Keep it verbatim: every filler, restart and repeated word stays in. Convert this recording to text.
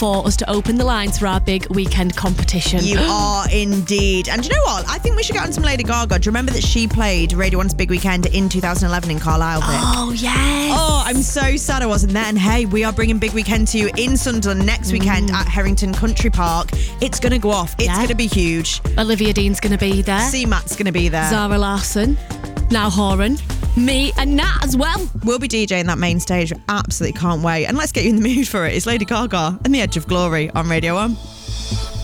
for us to open the lines for our big weekend competition. You are indeed. And do you know what? I think we should get on some Lady Gaga. Do you remember that she played Radio one's Big Weekend in two thousand eleven in Carlisle? Oh, yes. Oh, I'm so sad I wasn't there. And hey, we are bringing Big Weekend to you in Sunderland next weekend mm. at Herrington Country Park. It's going to go off. It's yeah. going to be huge. Olivia Dean's going to be there. C Matt's going to be there. Zara Larson. Now Horan. Me and Nat as well. We'll be DJing that main stage. Absolutely can't wait. And let's get you in the mood for it. It's Lady Gaga and the Edge of Glory on Radio one.